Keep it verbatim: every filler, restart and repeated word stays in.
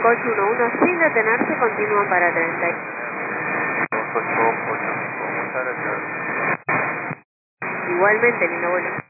Coche uno uno sin detenerse, continúan para treinta. Ocho, ocho, muchas gracias. Igualmente, lindo vuelo.